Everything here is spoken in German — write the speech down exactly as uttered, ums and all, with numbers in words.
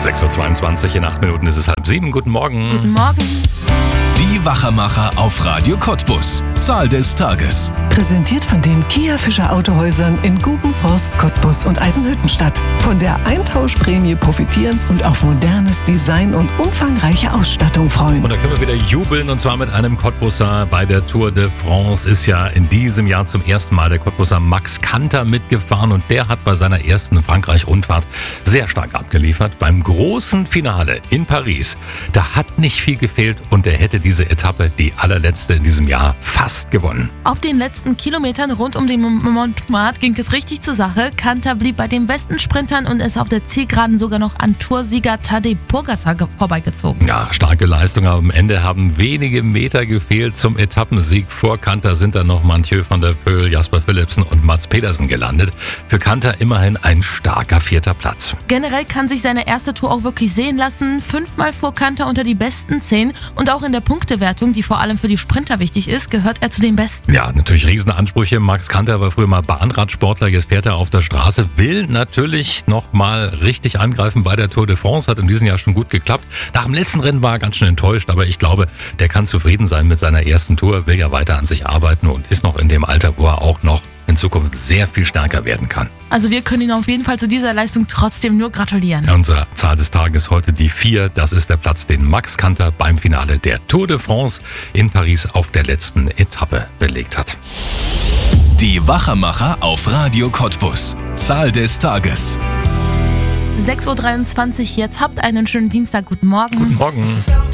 sechs Uhr zweiundzwanzig, in acht Minuten ist es halb sieben. Guten Morgen. Guten Morgen. Die Wachermacher auf Radio Cottbus. Zahl des Tages. Präsentiert von den Kia Fischer Autohäusern in Gubenforst, Cottbus und Eisenhüttenstadt. Von der Eintauschprämie profitieren und auf modernes Design und umfangreiche Ausstattung freuen. Und da können wir wieder jubeln, und zwar mit einem Cottbusser bei der Tour de France. Ist ja in diesem Jahr zum ersten Mal der Cottbusser Max Kanter mitgefahren, und der hat bei seiner ersten Frankreich-Rundfahrt sehr stark abgeliefert. Beim großen Finale in Paris, da hat nicht viel gefehlt, und er hätte diese Etappe, die allerletzte in diesem Jahr, fast gewonnen. Auf den letzten Kilometern rund um den Montmartre ging es richtig zur Sache. Kanter blieb bei den besten Sprintern und ist auf der Zielgeraden sogar noch an Toursieger Tadej Pogačar vorbeigezogen. Ja, starke Leistung, aber am Ende haben wenige Meter gefehlt zum Etappensieg. Vor Kanter sind dann noch Mathieu van der Poel, Jasper Philipsen und Mats Pedersen gelandet. Für Kanter immerhin ein starker vierter Platz. Generell kann sich seine erste Tour auch wirklich sehen lassen. Fünfmal fuhr Kanter unter die besten zehn, und auch in der Punktewertung, die vor allem für die Sprinter wichtig ist, gehört er zu den Besten. Ja, natürlich Riesenansprüche. Max Kanter war früher mal Bahnradsportler, jetzt fährt er auf der Straße, will natürlich noch mal richtig angreifen bei der Tour de France, hat in diesem Jahr schon gut geklappt. Nach dem letzten Rennen war er ganz schön enttäuscht, aber ich glaube, der kann zufrieden sein mit seiner ersten Tour, will ja weiter an sich arbeiten und ist noch in dem Alter, wo er auch noch in Zukunft sehr viel stärker werden kann. Also wir können ihn auf jeden Fall zu dieser Leistung trotzdem nur gratulieren. Ja, unsere Zahl des Tages heute die vier. Das ist der Platz, den Max Kanter beim Finale der Tour de France in Paris auf der letzten Etappe belegt hat. Die Wachermacher auf Radio Cottbus. Zahl des Tages. sechs Uhr dreiundzwanzig, jetzt habt einen schönen Dienstag. Guten Morgen. Guten Morgen.